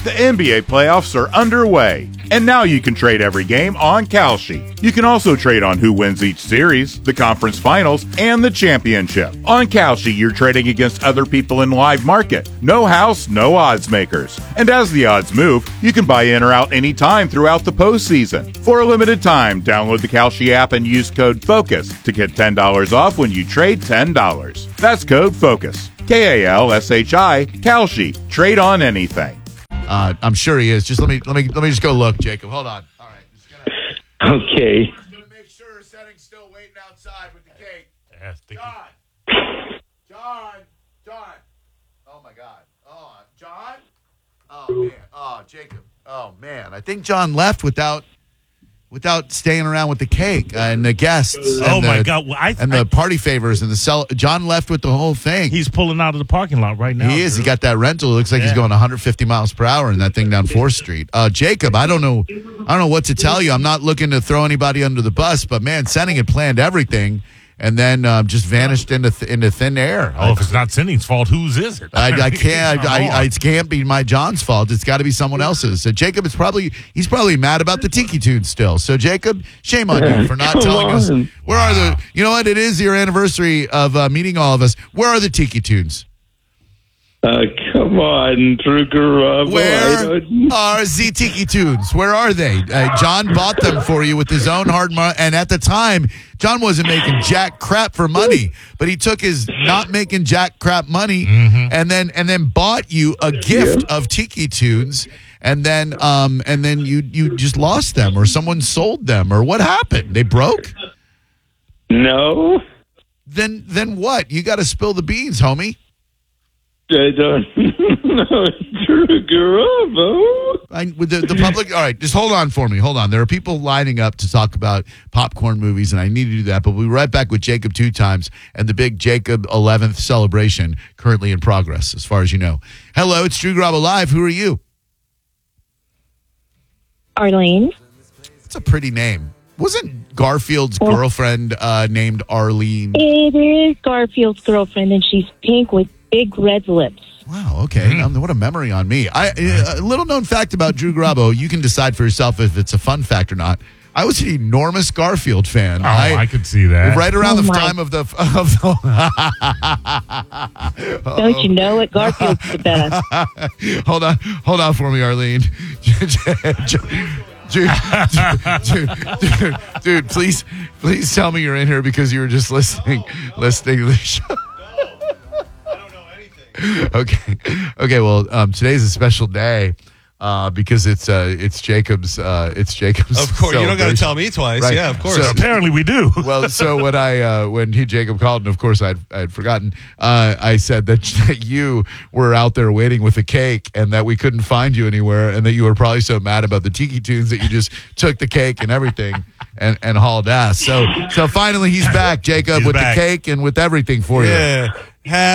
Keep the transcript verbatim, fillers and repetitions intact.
The N B A playoffs are underway, and now you can trade every game on Kalshi. You can also trade on who wins each series, the conference finals, and the championship. On Kalshi, you're trading against other people in live market. No house, no odds makers. And as the odds move, you can buy in or out anytime throughout the postseason. For a limited time, download the Kalshi app and use code FOCUS to get ten dollars off when you trade ten dollars. That's code FOCUS. K A L S H I, Kalshi. Trade on anything. Uh, I'm sure he is. Just let me let me let me just go look, Jacob. Hold on. All right. Just gonna, okay. just gonna make sure setting's still waiting outside with the cake. Yeah, sticky. John. John. John. Oh my God. Oh, John. Oh man. Oh, Jacob. Oh man. I think John left without without staying around with the cake and the guests. Oh and my the, God. Well, I, and I, the party favors and the cell. John left with the whole thing. he's pulling out of the parking lot right now. He is. Drew. He got that rental. It looks like Yeah. he's going one hundred fifty miles per hour in that thing down fourth Street. Uh, Jacob, I don't know. I don't know what to tell you. I'm not looking to throw anybody under the bus, but man, Senning had planned everything and then uh, just vanished into th- into thin air. Oh, if it's not Senning's fault, whose is it? I, I can't. Come I, I, on. it can't be my John's fault. It's got to be someone else's. So Jacob, it's probably he's probably mad about the Tiki Tunes still. So Jacob, shame on you for not Come telling us. on. Where are the? You know what? It is your anniversary of uh, meeting all of us. Where are the Tiki Tunes? Uh, come on, Drew Garabo. I Where don't- are the Tiki Tunes? Where are they? Uh, John bought them for you with his own hard money. And at the time, John wasn't making jack crap for money, but he took his not making jack crap money and then and then bought you a gift of Tiki Tunes. And then um and then you you just lost them, or someone sold them, or what happened? They broke? No, Then then what? You got to spill the beans, homie. I don't know. Drew Garabo. I, with the, the public, all right, just hold on for me. Hold on. There are people lining up to talk about popcorn movies, and I need to do that. But we'll be right back with Jacob Two Times and the big Jacob eleventh celebration currently in progress, as far as you know. Hello, it's Drew Garabo Live. Who are you? Arlene. It's a pretty name. Wasn't Garfield's girlfriend uh, named Arlene? It is Garfield's girlfriend, and she's pink with big red lips. Wow, okay. Um, what a memory on me. I uh, a little known fact about Drew Garabo, you can decide for yourself if it's a fun fact or not. I was an enormous Garfield fan. Oh, I, I could see that. Right around Oh, the my. time of the of the Don't you know it? Garfield's the best. hold on, hold on for me, Arlene. Dude, dude, dude, dude, please, please tell me you're in here because you were just listening, listening to the show. Okay, okay. Well, um, today's a special day uh, because it's uh, it's Jacob's uh, it's Jacob's. Of course, you don't got to celebration. tell me twice. Right. Yeah, of course. So- Apparently we do. Well, so when I uh, when he Jacob called, and of course I'd I'd forgotten. Uh, I said that, that you were out there waiting with the cake, and that we couldn't find you anywhere, and that you were probably so mad about the Tiki Tunes that you just took the cake and everything and, and hauled ass. So so finally he's back, Jacob, He's with back. the cake and with everything for you. yeah.